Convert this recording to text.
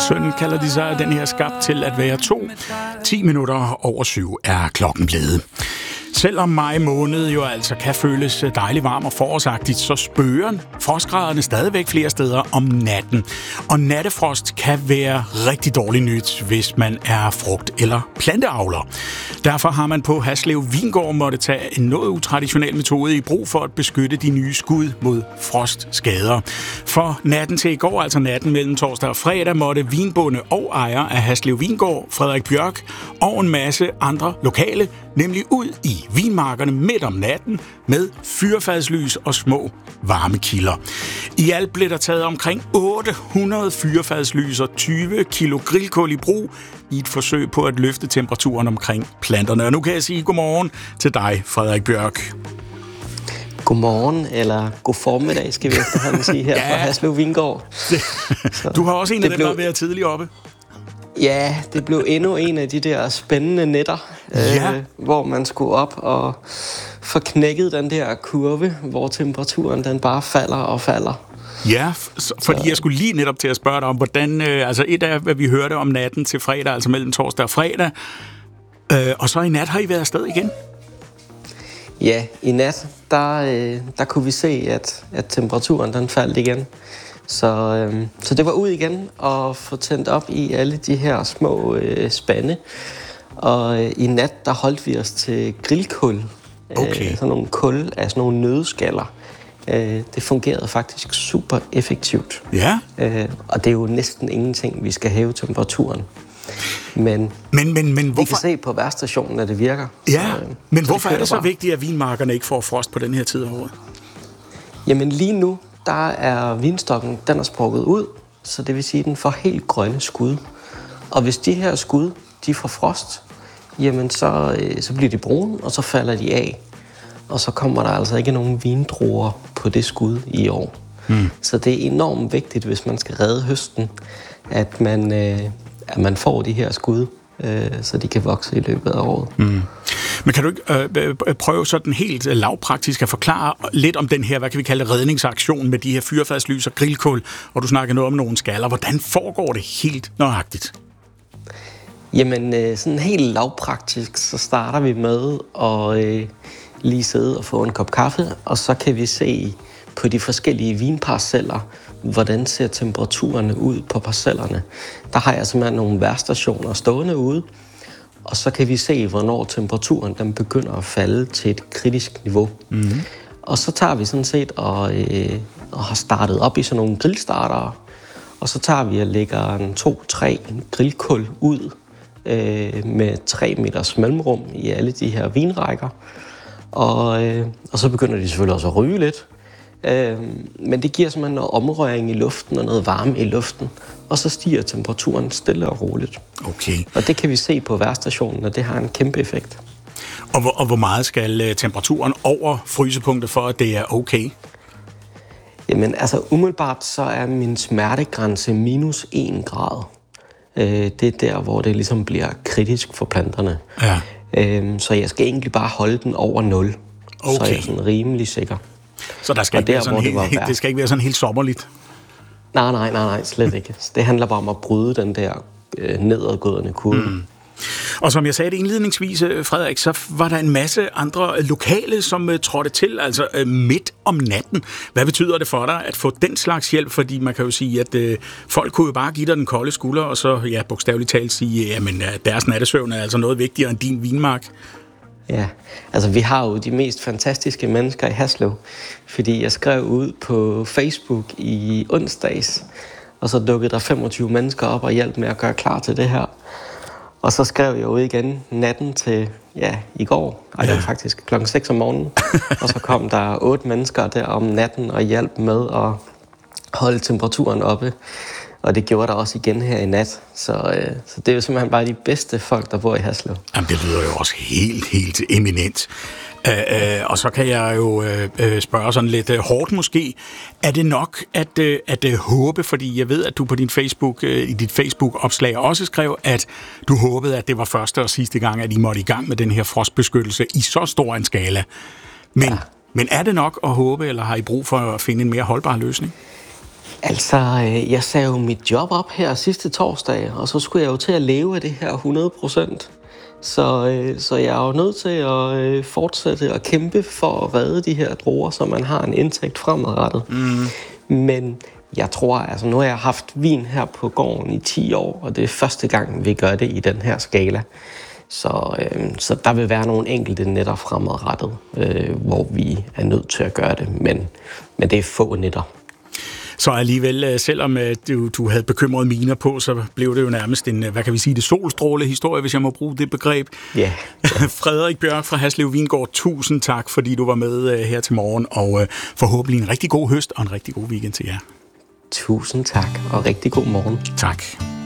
Sønnen kalder de sig, den her skabt til at være 2. 10 minutter over 7 er klokken blevet. Selvom maj måned jo altså kan føles dejligt varm og forårsagtigt, så spøger frostgraderne stadigvæk flere steder om natten. Og nattefrost kan være rigtig dårligt nyt, hvis man er frugt- eller planteavler. Derfor har man på Haslev Vingård måtte tage en noget utraditionel metode i brug for at beskytte de nye skud mod frostskader. For natten til i går, altså natten mellem torsdag og fredag, måtte vinbonde og ejer af Haslev Vingård, Frederik Bjørk, og en masse andre lokale, nemlig ud i vinmarkerne midt om natten med fyrfadslys og små varmekilder. I alt blev der taget omkring 800 fyrfadslys og 20 kilo grillkål i brug i et forsøg på at løfte temperaturen omkring planterne. Og nu kan jeg sige godmorgen til dig, Frederik Bjørk. Godmorgen, eller god formiddag, skal vi efterhånden sige her fra Haslev Vingård. Du har også en af dem, der har været tidligt oppe. Ja, det blev endnu en af de der spændende nætter, hvor man skulle op og få knækket den der kurve, hvor temperaturen den bare falder og falder. Ja, fordi jeg skulle lige netop til at spørge dig om, hvordan, altså et af, hvad vi hørte om natten til fredag, altså mellem torsdag og fredag, og så i nat har I været afsted igen? Ja, i nat, der kunne vi se, at temperaturen den faldt igen. Så det var ud igen og få tændt op i alle de her små spande. Og i nat, der holdt vi os til grillkul. Okay. Sådan nogle kul af sådan nogle nødskaller. Det fungerede faktisk super effektivt. Ja. Og det er jo næsten ingenting, vi skal hæve temperaturen. Men hvorfor? Vi kan se på vejrstationen, at det virker. Ja, men hvorfor er det så vigtigt, at vinmarkerne ikke får frost på den her tid af året? Jamen lige nu, der er vinstokken, den er sprukket ud, så det vil sige, at den får helt grønne skud. Og hvis de her skud, de får frost, jamen så bliver de brune, og så falder de af. Og så kommer der altså ikke nogen vindruer på det skud i år. Så det er enormt vigtigt, hvis man skal redde høsten, at man får de her skud, så de kan vokse i løbet af året. Men kan du ikke prøve sådan helt lavpraktisk at forklare lidt om den her, hvad kan vi kalde redningsaktion med de her fyrfadslys og grillkål, og du snakker noget om nogle skaller. Hvordan foregår det helt nøjagtigt? Jamen, sådan helt lavpraktisk, så starter vi med at lige sidde og få en kop kaffe, og så kan vi se på de forskellige vinparceller, hvordan ser temperaturerne ud på parcellerne. Der har jeg simpelthen nogle vejrstationer stående ude, og så kan vi se, hvornår temperaturen den begynder at falde til et kritisk niveau. Og så tager vi sådan set og har startet op i sådan nogle grillstartere, og så tager vi og lægger 2-3 grillkul ud med 3 meters mellemrum i alle de her vinrækker. Og så begynder de selvfølgelig også at ryge lidt. Men det giver simpelthen noget omrøring i luften og noget varme i luften. Og så stiger temperaturen stille og roligt. Okay. Og det kan vi se på vejrstationen, og det har en kæmpe effekt. Og hvor meget skal temperaturen over frysepunktet for, at det er okay? Jamen altså umiddelbart så er min smertegrænse -1 grad. Det er der, hvor det ligesom bliver kritisk for planterne. Ja. Så jeg skal egentlig bare holde den over 0. Okay. Så er jeg sådan rimelig sikker. Så der skal ikke være sådan det skal ikke være sådan helt sommerligt? Nej, slet ikke. Det handler bare om at bryde den der nedadgående kurve. Og som jeg sagde det indledningsvis, Frederik, så var der en masse andre lokale, som trådte til, altså midt om natten. Hvad betyder det for dig at få den slags hjælp? Fordi man kan jo sige, at folk kunne jo bare give dig den kolde skulder, og så bogstaveligt talt sige, jamen deres nattesøvn er altså noget vigtigere end din vinmark. Ja, altså vi har jo de mest fantastiske mennesker i Haslev, fordi jeg skrev ud på Facebook i onsdags, og så dukkede der 25 mennesker op og hjalp med at gøre klar til det her. Og så skrev jeg ud igen natten til, i går, det var faktisk klokken 6 om morgenen, og så kom der 8 mennesker der om natten og hjalp med at holde temperaturen oppe. Og det gjorde der også igen her i nat. Så det er jo simpelthen bare de bedste folk, der bor i Haslev. Jamen, det lyder jo også helt eminent. Og så kan jeg jo spørge sådan lidt hårdt måske. Er det nok at håbe, fordi jeg ved, at du på din Facebook, i dit Facebook-opslag også skrev, at du håbede, at det var første og sidste gang, at I måtte i gang med den her frostbeskyttelse i så stor en skala. Men er det nok at håbe, eller har I brug for at finde en mere holdbar løsning? Altså, jeg sagde jo mit job op her sidste torsdag, og så skulle jeg jo til at leve af det her 100%. Så jeg er jo nødt til at fortsætte at kæmpe for at redde de her druer, så man har en indtægt fremadrettet. Men jeg tror, altså nu har jeg haft vin her på gården i 10 år, og det er første gang, vi gør det i den her skala. Så der vil være nogle enkelte nætter fremadrettet, hvor vi er nødt til at gøre det, men det er få nætter. Så alligevel, selvom du havde bekymrede miner på, så blev det jo nærmest en, hvad kan vi sige, det solstråle-historie, hvis jeg må bruge det begreb. Ja. Frederik Bjørk fra Haslev Vingård, tusind tak, fordi du var med her til morgen, og forhåbentlig en rigtig god høst og en rigtig god weekend til jer. Tusind tak, og rigtig god morgen. Tak.